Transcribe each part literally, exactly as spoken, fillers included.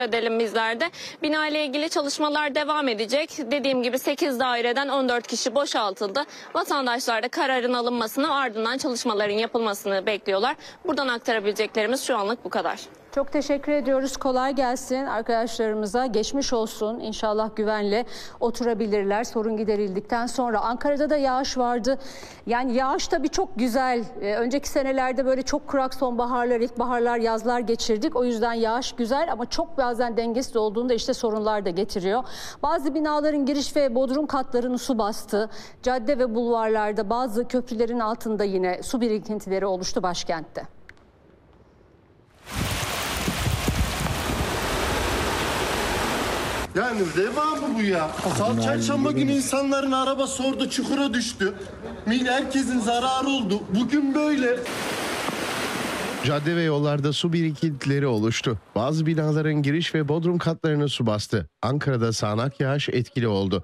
edelim bizler de. Bina ile ilgili çalışmalar devam edecek. Dediğim gibi sekiz daireden on dört kişi boşaltıldı. Vatandaşlar da kararın alınmasını, ardından çalışmaların yapılmasını bekliyorlar. Buradan aktarabileceklerimiz şu anlık bu kadar. Çok teşekkür ediyoruz. Kolay gelsin arkadaşlarımıza. Geçmiş olsun. İnşallah güvenle oturabilirler sorun giderildikten sonra. Ankara'da da yağış vardı. Yani yağış tabii çok güzel. Ee, önceki senelerde böyle çok kurak sonbaharlar, ilkbaharlar, yazlar geçirdik. O yüzden yağış güzel ama çok bazen dengesiz olduğunda işte sorunlar da getiriyor. Bazı binaların giriş ve bodrum katlarını su bastı. Cadde ve bulvarlarda bazı köprülerin altında yine su birikintileri oluştu başkentte. Yani reva mı bu ya? Salı çarşamba günü insanların arabası orada çukura düştü. Herkesin zararı oldu. Bugün böyle. Cadde ve yollarda su birikintileri oluştu. Bazı binaların giriş ve bodrum katlarını su bastı. Ankara'da sağanak yağış etkili oldu.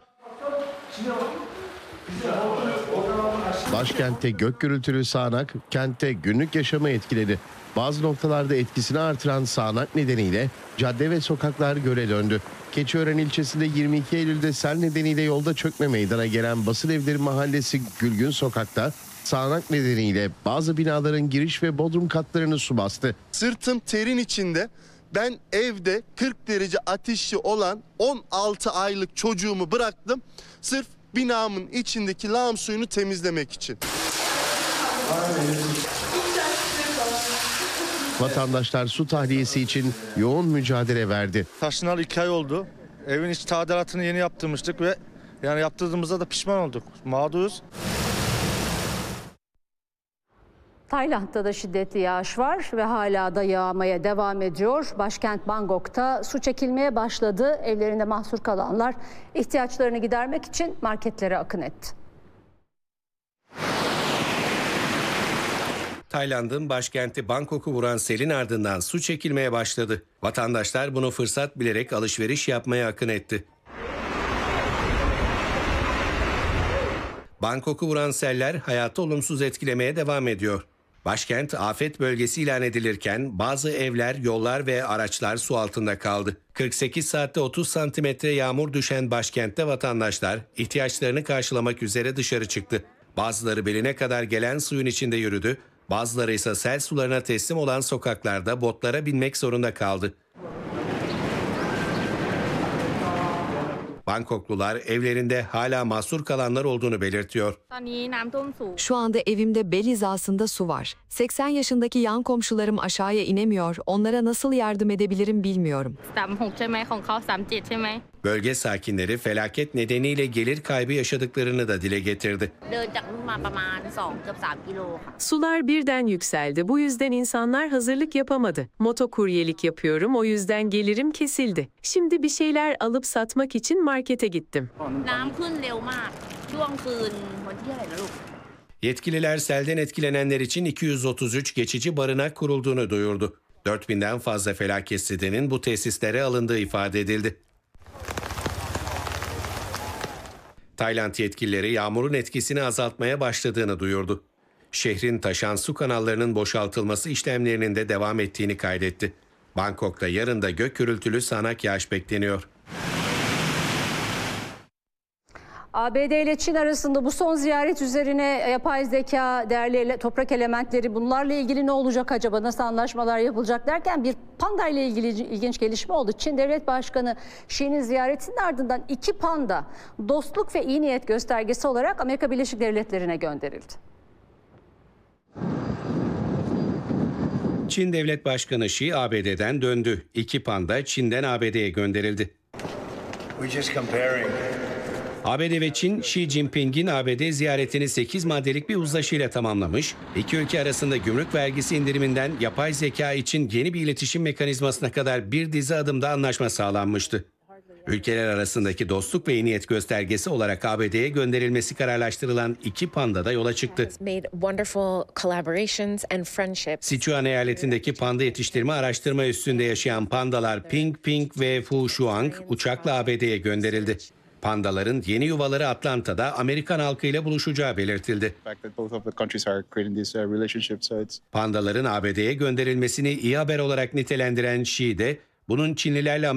Başkentte gök gürültülü sağanak kentte günlük yaşamı etkiledi. Bazı noktalarda etkisini artıran sağanak nedeniyle cadde ve sokaklar göle döndü. Keçiören ilçesinde yirmi iki Eylül'de sel nedeniyle yolda çökme meydana gelen Basınevleri Mahallesi Gülgün Sokak'ta sağanak nedeniyle bazı binaların giriş ve bodrum katlarını su bastı. Sırtım terin içinde. Ben evde kırk derece ateşi olan on altı aylık çocuğumu bıraktım. Sırf binamın içindeki lağım suyunu temizlemek için. Vatandaşlar su tahliyesi için yoğun mücadele verdi. Taşınalı iki ay oldu. Evin iç tadilatını yeni yaptırmıştık ve yani yaptırdığımızda da pişman olduk. Mağduruz. Tayland'da da şiddetli yağış var ve hala da yağmaya devam ediyor. Başkent Bangkok'ta su çekilmeye başladı. Evlerinde mahsur kalanlar ihtiyaçlarını gidermek için marketlere akın etti. Tayland'ın başkenti Bangkok'u vuran selin ardından su çekilmeye başladı. Vatandaşlar bunu fırsat bilerek alışveriş yapmaya akın etti. Bangkok'u vuran seller hayatı olumsuz etkilemeye devam ediyor. Başkent afet bölgesi ilan edilirken bazı evler, yollar ve araçlar su altında kaldı. kırk sekiz saatte otuz santimetre yağmur düşen başkentte vatandaşlar ihtiyaçlarını karşılamak üzere dışarı çıktı. Bazıları beline kadar gelen suyun içinde yürüdü. Bazıları ise sel sularına teslim olan sokaklarda botlara binmek zorunda kaldı. Bangkoklular evlerinde hala mahsur kalanlar olduğunu belirtiyor. Şu anda evimde bel hizasında su var. seksen yaşındaki yan komşularım aşağıya inemiyor. Onlara nasıl yardım edebilirim bilmiyorum. Bölge sakinleri felaket nedeniyle gelir kaybı yaşadıklarını da dile getirdi. Sular birden yükseldi. Bu yüzden insanlar hazırlık yapamadı. Motokuryelik yapıyorum. O yüzden gelirim kesildi. Şimdi bir şeyler alıp satmak için markete gittim. Yetkililer selden etkilenenler için iki yüz otuz üç geçici barınak kurulduğunu duyurdu. dört binden fazla felaketsizlerin bu tesislere alındığı ifade edildi. Tayland yetkilileri yağmurun etkisini azaltmaya başladığını duyurdu. Şehrin taşan su kanallarının boşaltılması işlemlerinin de devam ettiğini kaydetti. Bangkok'ta yarın da gök gürültülü sağanak yağış bekleniyor. A B D ile Çin arasında bu son ziyaret üzerine yapay zeka, değerli toprak elementleri, bunlarla ilgili ne olacak acaba, nasıl anlaşmalar yapılacak derken bir panda ile ilgili ilginç gelişme oldu. Çin Devlet Başkanı Xi'nin ziyaretinin ardından iki panda dostluk ve iyi niyet göstergesi olarak Amerika Birleşik Devletleri'ne gönderildi. Çin Devlet Başkanı Xi A B D'den döndü. İki panda Çin'den A B D'ye gönderildi. A B D ve Çin, Xi Jinping'in A B D ziyaretini sekiz maddelik bir uzlaşıyla tamamlamış. İki ülke arasında gümrük vergisi indiriminden yapay zeka için yeni bir iletişim mekanizmasına kadar bir dizi adımda anlaşma sağlanmıştı. Ülkeler arasındaki dostluk ve iyi niyet göstergesi olarak A B D'ye gönderilmesi kararlaştırılan iki panda da yola çıktı. Sichuan eyaletindeki panda yetiştirme araştırma üssünde yaşayan pandalar Ping Ping ve Fu Shuang uçakla A B D'ye gönderildi. Pandaların yeni yuvaları Atlanta'da Amerikan halkıyla buluşacağı belirtildi. Pandaların A B D'ye gönderilmesini iyi haber olarak nitelendiren Xi de Bunun Çinlilerle